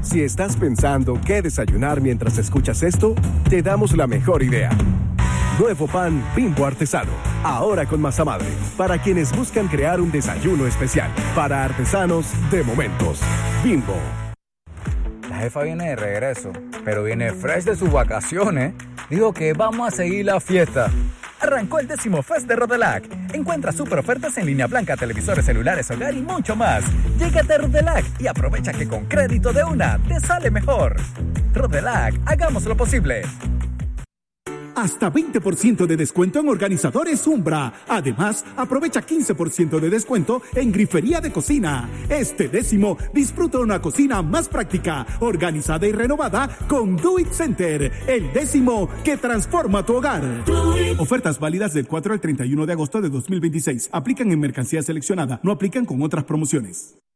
Si estás pensando qué desayunar mientras escuchas esto, te damos la mejor idea. Nuevo pan Bimbo Artesano, ahora con masa madre, para quienes buscan crear un desayuno especial, para artesanos de momentos. Bimbo. La jefa viene de regreso, pero viene fresh de sus vacaciones. Dijo que vamos a seguir la fiesta. Arrancó el 10º Fest de Rodelac. Encuentra super ofertas en línea blanca, televisores, celulares, hogar y mucho más. Llégate a Rodelac y aprovecha que con crédito de una te sale mejor. Rodelac, hagamos lo posible. Hasta 20% de descuento en organizadores Umbra. Además, aprovecha 15% de descuento en grifería de cocina. Este 10º disfruta una cocina más práctica, organizada y renovada con Do It Center. El 10º que transforma tu hogar. Ofertas válidas del 4 al 31 de agosto de 2026. Aplican en mercancía seleccionada. No aplican con otras promociones.